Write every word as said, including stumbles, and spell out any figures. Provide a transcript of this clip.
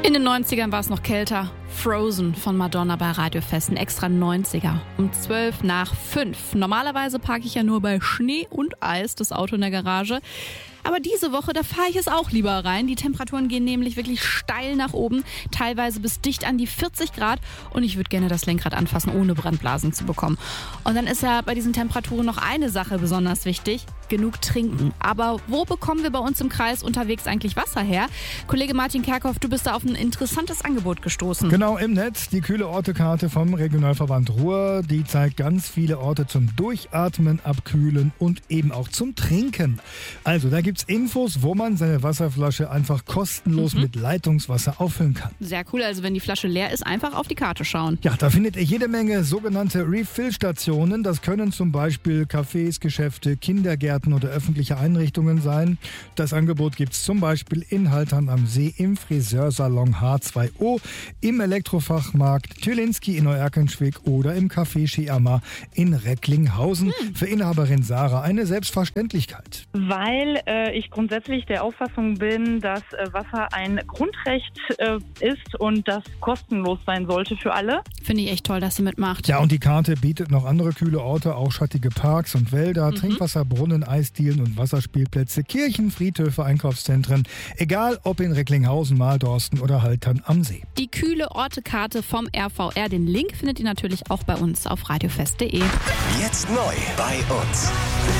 In den neunzigern war es noch kälter. Frozen von Madonna bei Radiofest, ein extra neunziger. Um zwölf nach fünf. Normalerweise parke ich ja nur bei Schnee und Eis das Auto in der Garage. Aber diese Woche, da fahre ich es auch lieber rein. Die Temperaturen gehen nämlich wirklich steil nach oben, teilweise bis dicht an die vierzig Grad. Und ich würde gerne das Lenkrad anfassen, ohne Brandblasen zu bekommen. Und dann ist ja bei diesen Temperaturen noch eine Sache besonders wichtig: genug trinken. Aber wo bekommen wir bei uns im Kreis unterwegs eigentlich Wasser her? Kollege Martin Kerkhoff, du bist da auf ein interessantes Angebot gestoßen. Genau, im Netz. Die kühle Ortekarte vom Regionalverband Ruhr. Die zeigt ganz viele Orte zum Durchatmen, Abkühlen und eben auch zum Trinken. Also da gibt es Infos, wo man seine Wasserflasche einfach kostenlos mhm. mit Leitungswasser auffüllen kann. Sehr cool, also wenn die Flasche leer ist, einfach auf die Karte schauen. Ja, da findet ihr jede Menge sogenannte Refill-Stationen. Das können zum Beispiel Cafés, Geschäfte, Kindergärten oder öffentliche Einrichtungen sein. Das Angebot gibt es zum Beispiel in Haltern am See, im Friseursalon H zwei O, im Elektrofachmarkt Tylinski in Neuerkenschwick oder im Café Schiama in Recklinghausen. Hm. Für Inhaberin Sarah eine Selbstverständlichkeit. Weil äh, ich grundsätzlich der Auffassung bin, dass äh, Wasser ein Grundrecht äh, ist und das kostenlos sein sollte für alle. Finde ich echt toll, dass sie mitmacht. Ja, und die Karte bietet noch andere kühle Orte, auch schattige Parks und Wälder, mhm. Trinkwasserbrunnen, Eisdielen und Wasserspielplätze, Kirchen, Friedhöfe, Einkaufszentren. Egal ob in Recklinghausen, Maldorsten oder Haltern am See. Die kühle Ortekarte vom R V R, den Link findet ihr natürlich auch bei uns auf radiofest punkt de. Jetzt neu bei uns.